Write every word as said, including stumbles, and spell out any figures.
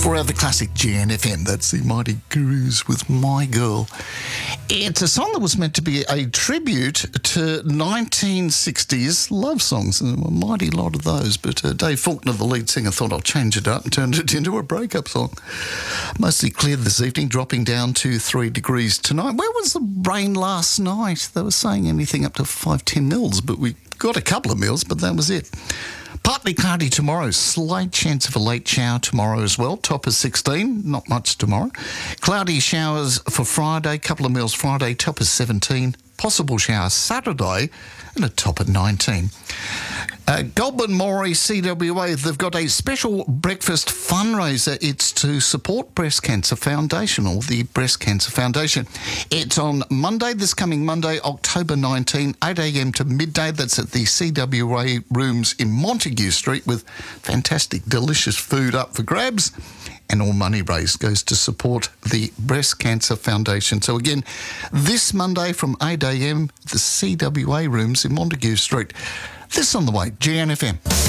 For our the classic G N F M, that's the Mighty Gurus with My Girl. It's a song that was meant to be a tribute to nineteen sixties love songs, and there were a mighty lot of those, but uh, Dave Faulkner, the lead singer, thought I'll change it up and turned it into a breakup song. Mostly cleared this evening, dropping down to three degrees tonight. Where was the rain last night? They were saying anything up to five, ten mils, but we got a couple of mils, but that was it. Partly cloudy tomorrow, slight chance of a late shower tomorrow as well, top of sixteen, not much tomorrow. Cloudy showers for Friday, couple of mils Friday, top of seventeen. Possible shower Saturday and a top of nineteen. Uh, Goulburn Moree C W A, they've got a special breakfast fundraiser. It's to support Breast Cancer Foundation, or the Breast Cancer Foundation. It's on Monday, this coming Monday, October nineteenth, eight a.m. to midday. That's at the C W A rooms in Montague Street, with fantastic, delicious food up for grabs. And all money raised goes to support the Breast Cancer Foundation. So again, this Monday from eight a.m, the C W A rooms in Montague Street. This on the way, G N F M.